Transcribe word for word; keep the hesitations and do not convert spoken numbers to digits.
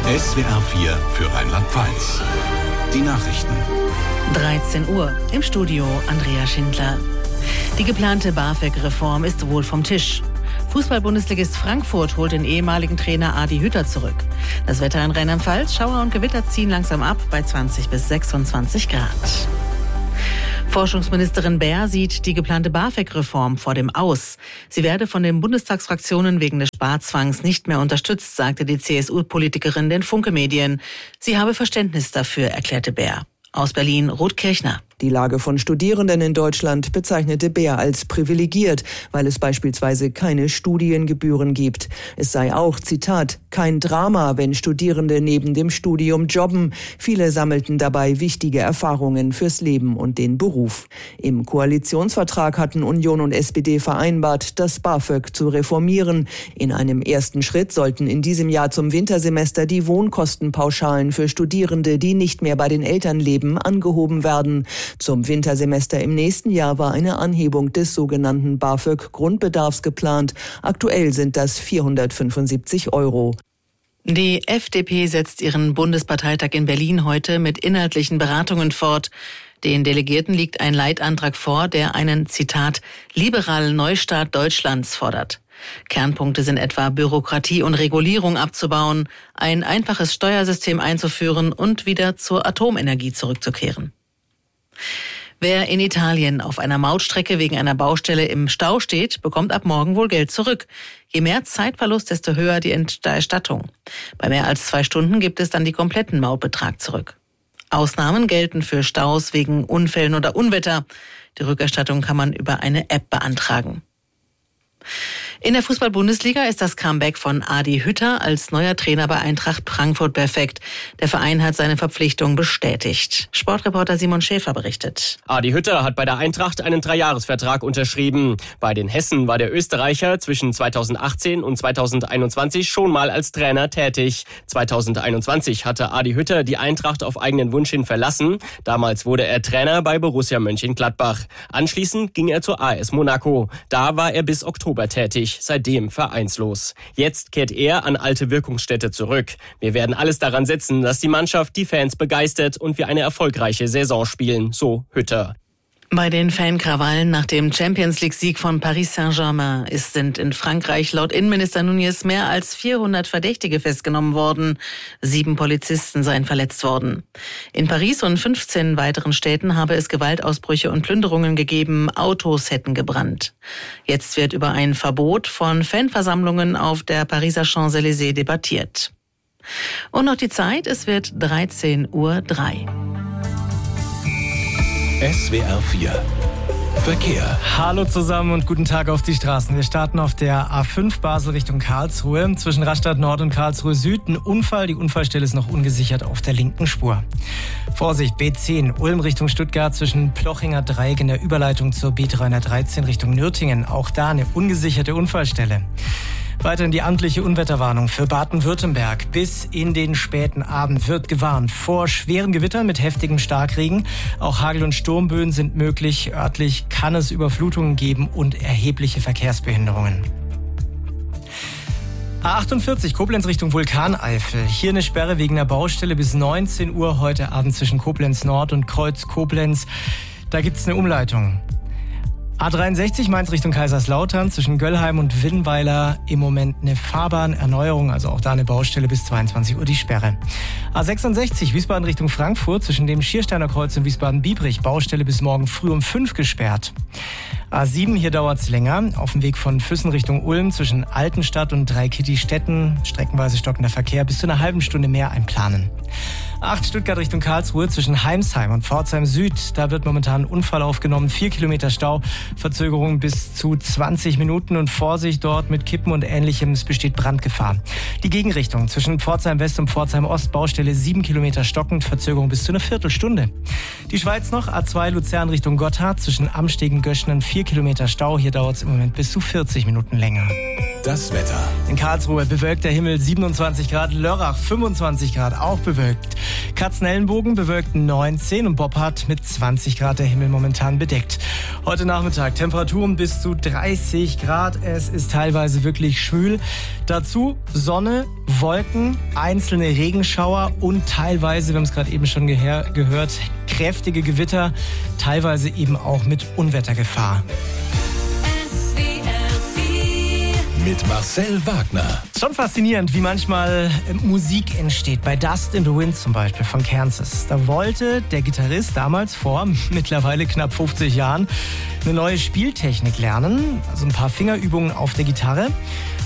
S W R vier für Rheinland-Pfalz. Die Nachrichten. dreizehn Uhr. Im Studio Andrea Schindler. Die geplante BAföG-Reform ist wohl vom Tisch. Fußball-Bundesligist Frankfurt holt den ehemaligen Trainer Adi Hütter zurück. Das Wetter in Rheinland-Pfalz, Schauer und Gewitter ziehen langsam ab bei zwanzig bis sechsundzwanzig Grad. Forschungsministerin Baer sieht die geplante BAföG-Reform vor dem Aus. Sie werde von den Bundestagsfraktionen wegen des Sparzwangs nicht mehr unterstützt, sagte die C S U-Politikerin den Funke-Medien. Sie habe Verständnis dafür, erklärte Baer. Aus Berlin, Ruth Kirchner. Die Lage von Studierenden in Deutschland bezeichnete Baer als privilegiert, weil es beispielsweise keine Studiengebühren gibt. Es sei auch, Zitat, kein Drama, wenn Studierende neben dem Studium jobben. Viele sammelten dabei wichtige Erfahrungen fürs Leben und den Beruf. Im Koalitionsvertrag hatten Union und S P D vereinbart, das BAföG zu reformieren. In einem ersten Schritt sollten in diesem Jahr zum Wintersemester die Wohnkostenpauschalen für Studierende, die nicht mehr bei den Eltern leben, angehoben werden. Zum Wintersemester im nächsten Jahr war eine Anhebung des sogenannten BAföG-Grundbedarfs geplant. Aktuell sind das vierhundertfünfundsiebzig Euro. Die F D P setzt ihren Bundesparteitag in Berlin heute mit inhaltlichen Beratungen fort. Den Delegierten liegt ein Leitantrag vor, der einen, Zitat, liberalen Neustart Deutschlands fordert. Kernpunkte sind etwa Bürokratie und Regulierung abzubauen, ein einfaches Steuersystem einzuführen und wieder zur Atomenergie zurückzukehren. Wer in Italien auf einer Mautstrecke wegen einer Baustelle im Stau steht, bekommt ab morgen wohl Geld zurück. Je mehr Zeitverlust, desto höher die Erstattung. Bei mehr als zwei Stunden gibt es dann die kompletten Mautbetrag zurück. Ausnahmen gelten für Staus wegen Unfällen oder Unwetter. Die Rückerstattung kann man über eine App beantragen. In der Fußball-Bundesliga ist das Comeback von Adi Hütter als neuer Trainer bei Eintracht Frankfurt perfekt. Der Verein hat seine Verpflichtung bestätigt. Sportreporter Simon Schäfer berichtet. Adi Hütter hat bei der Eintracht einen Dreijahresvertrag unterschrieben. Bei den Hessen war der Österreicher zwischen zweitausendachtzehn und zweitausendeinundzwanzig schon mal als Trainer tätig. zweitausendeinundzwanzig hatte Adi Hütter die Eintracht auf eigenen Wunsch hin verlassen. Damals wurde er Trainer bei Borussia Mönchengladbach. Anschließend ging er zur A S Monaco. Da war er bis Oktober tätig. Seitdem vereinslos. Jetzt kehrt er an alte Wirkungsstätte zurück. Wir werden alles daran setzen, dass die Mannschaft die Fans begeistert und wir eine erfolgreiche Saison spielen, so Hütter. Bei den Fankrawallen nach dem Champions-League-Sieg von Paris Saint-Germain ist, sind in Frankreich laut Innenminister Nunez mehr als vierhundert Verdächtige festgenommen worden. Sieben Polizisten seien verletzt worden. In Paris und fünfzehn weiteren Städten habe es Gewaltausbrüche und Plünderungen gegeben, Autos hätten gebrannt. Jetzt wird über ein Verbot von Fanversammlungen auf der Pariser Champs-Élysées debattiert. Und noch die Zeit, es wird dreizehn Uhr drei. S W R vier Verkehr. Hallo zusammen und guten Tag auf die Straßen. Wir starten auf der A fünf Basel Richtung Karlsruhe. Zwischen Rastatt Nord und Karlsruhe Süd ein Unfall. Die Unfallstelle ist noch ungesichert auf der linken Spur. Vorsicht, B zehn, Ulm Richtung Stuttgart zwischen Plochinger Dreieck in der Überleitung zur B dreihundertdreizehn Richtung Nürtingen. Auch da eine ungesicherte Unfallstelle. Weiterhin die amtliche Unwetterwarnung für Baden-Württemberg. Bis in den späten Abend wird gewarnt vor schweren Gewittern mit heftigem Starkregen. Auch Hagel- und Sturmböen sind möglich. Örtlich kann es Überflutungen geben und erhebliche Verkehrsbehinderungen. A achtundvierzig, Koblenz Richtung Vulkaneifel. Hier eine Sperre wegen einer Baustelle bis neunzehn Uhr heute Abend zwischen Koblenz Nord und Kreuz Koblenz. Da gibt's eine Umleitung. A dreiundsechzig Mainz Richtung Kaiserslautern zwischen Göllheim und Winnweiler im Moment eine Fahrbahnerneuerung, also auch da eine Baustelle bis zweiundzwanzig Uhr die Sperre. A sechsundsechzig Wiesbaden Richtung Frankfurt zwischen dem Schiersteiner Kreuz und Wiesbaden-Biebrich, Baustelle bis morgen früh um fünf gesperrt. A sieben, hier dauert's länger, auf dem Weg von Füssen Richtung Ulm zwischen Altenstadt und Dreikitti-Städten, streckenweise stockender Verkehr, bis zu einer halben Stunde mehr einplanen. acht Stuttgart Richtung Karlsruhe zwischen Heimsheim und Pforzheim Süd. Da wird momentan ein Unfall aufgenommen. Vier Kilometer Stau, Verzögerung bis zu zwanzig Minuten und Vorsicht dort mit Kippen und Ähnlichem. Es besteht Brandgefahr. Die Gegenrichtung zwischen Pforzheim West und Pforzheim Ost, Baustelle sieben Kilometer stockend, Verzögerung bis zu einer Viertelstunde. Die Schweiz noch, A zwei Luzern Richtung Gotthard, zwischen Amstegen, Göschenen, vier Kilometer Stau. Hier dauert es im Moment bis zu vierzig Minuten länger. Das Wetter. In Karlsruhe bewölkter Himmel, siebenundzwanzig Grad, Lörrach fünfundzwanzig Grad, auch bewölkt. Katzenellenbogen bewölkt neunzehn und Boppard mit zwanzig Grad, der Himmel momentan bedeckt. Heute Nachmittag Temperaturen bis zu dreißig Grad, es ist teilweise wirklich schwül. Dazu Sonne, Wolken, einzelne Regenschauer und teilweise, wir haben es gerade eben schon geher- gehört, kräftige Gewitter, teilweise eben auch mit Unwettergefahr. Mit Marcel Wagner. Schon faszinierend, wie manchmal Musik entsteht. Bei Dust in the Wind zum Beispiel von Kansas. Da wollte der Gitarrist damals vor mittlerweile knapp fünfzig Jahren eine neue Spieltechnik lernen. Also ein paar Fingerübungen auf der Gitarre.